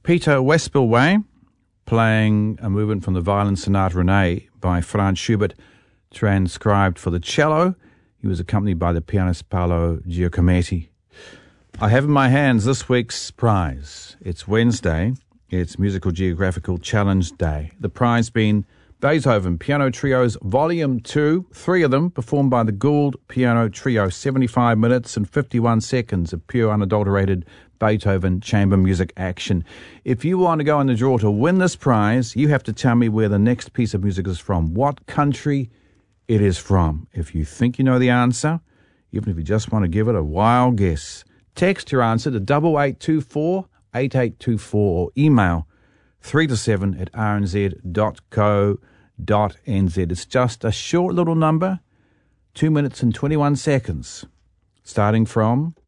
Peter Wespelwey playing a movement from the Violin Sonata in A by Franz Schubert, transcribed for the cello. He was accompanied by the pianist Paolo Giacometti. I have in my hands this week's prize. It's Wednesday. It's Musical Geographical Challenge Day. The prize being Beethoven Piano Trios Volume 2, 3 of them performed by the Gould Piano Trio, 75 minutes and 51 seconds of pure unadulterated Beethoven chamber music action. If you want to go in the draw to win this prize, you have to tell me where the next piece of music is from, what country it is from. If you think you know the answer, even if you just want to give it a wild guess, text your answer to 8824 8824 or email 3to7@rnz.co.nz. It's just a short little number, 2 minutes and 21 seconds, starting from